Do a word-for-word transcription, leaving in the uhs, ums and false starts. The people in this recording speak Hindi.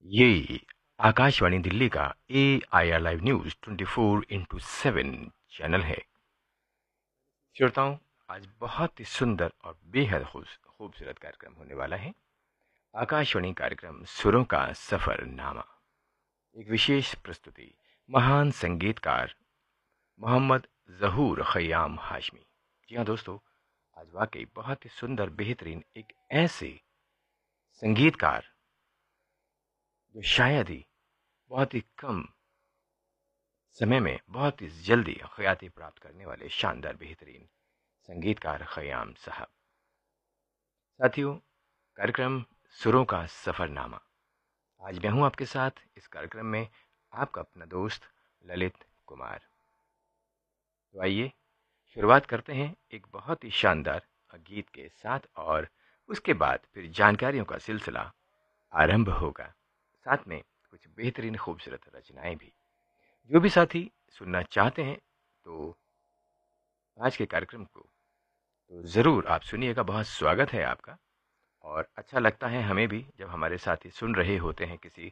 ये आकाशवाणी दिल्ली का ए I R live news twenty four into seven channel है। श्रोताओं, आज बहुत ही सुंदर और बेहद खूब- खूबसूरत कार्यक्रम होने वाला है। आकाशवाणी कार्यक्रम सुरों का सफरनामा, एक विशेष प्रस्तुति महान संगीतकार मोहम्मद जहूर खयाम हाशमी। जी हाँ दोस्तों, आज वाकई बहुत ही सुंदर बेहतरीन एक ऐसे संगीतकार जो शायद ही बहुत ही कम समय में बहुत ही जल्दी ख्याति प्राप्त करने वाले शानदार बेहतरीन संगीतकार खयाम साहब। साथियों, कार्यक्रम सुरों का सफरनामा, आज मैं हूं आपके साथ इस कार्यक्रम में, आपका अपना दोस्त ललित कुमार। तो आइए शुरुआत करते हैं एक बहुत ही शानदार गीत के साथ, और उसके बाद फिर जानकारियों का सिलसिला आरंभ होगा, साथ में कुछ बेहतरीन खूबसूरत रचनाएं भी। जो भी साथी सुनना चाहते हैं तो आज के कार्यक्रम को तो ज़रूर आप सुनिएगा। बहुत स्वागत है आपका, और अच्छा लगता है हमें भी जब हमारे साथी सुन रहे होते हैं किसी